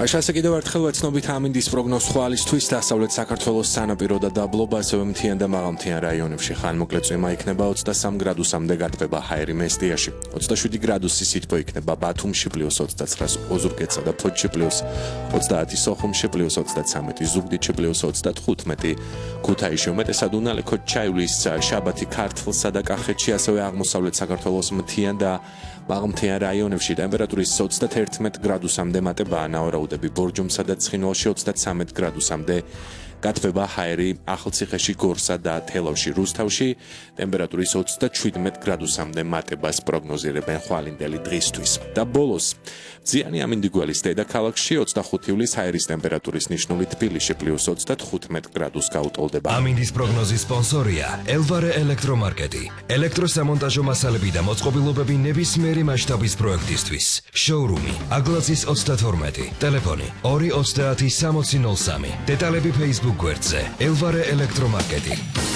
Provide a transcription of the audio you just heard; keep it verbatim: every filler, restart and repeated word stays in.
Așa se კიდევ ერთხელ ვეცნობით ამინდის პროგნოზს ხვალისთვის დასავლეთ საქართველოს სანაპირო და დაბლობა, ასევე მთიან და მაღალმთიან რაიონებში ხანმოკლე წვიმა იქნება ოცდასამ გრადუსამდე გათბება ჰაერი მესტიაში. ოცდაშვიდი გრადუსი სითბო იქნება ბათუმში პლუს ოცდაცხრას, ოზურგეთსა და ფოთში პლუს ოცდაათი, სოხუმში პლუს ოცდაცამეტი, ზუგდიდში პლუს ოცდათხუთმეტი, ქუთაისში უმეტესად უნალე ქოჩაივლის, შაბათი ქართლსა და კახეთში, ასევე აღმოსავლეთ საქართველოს მთიან და მაღალმთიან რაიონებში ტემპერატურის ოცდაათერთმეტი გრადუსამდე მატებაა, ნავარაუდები ბორჯომსა და ცხინვალში ოცდაცამეტი გრადუსამდე გათბება ჰაერი, ახალციხეში, გორსა და თელავში, რუსთავში ტემპერატურის ოცდაშვიდმეტი გრადუსამდე მატებას პროგნოზირებენ ხვალინდელი დღისთვის. და ბოლოს მზიანი ამინდიგველის დედაქალაქში ოცდახუთი ივლის ჰაერის ტემპერატურის ნიშნული თბილისში პლუს ოცდათხუთმეტი გრადუს გაუტოლდება. ამინდის პროგნოზის სპონსორია ელვარე ელექტრომარკეტი. ელექტროსამონტაჟო მასალები და მოწყობილობები ნებისმიერი მასშტაბის პროექტისთვის. შოურუმი აგლაძის ოცდათორმეტი, ტელეფონი ორი ოცდაათი სამოცი ნოლ სამი. დეტალები Facebook გვერდზე ელვარე ელექტრომარკეტი.